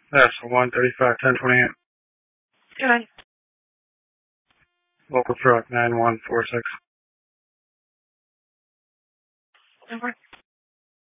That's 135-1028. Good night. Local truck 9146. Over.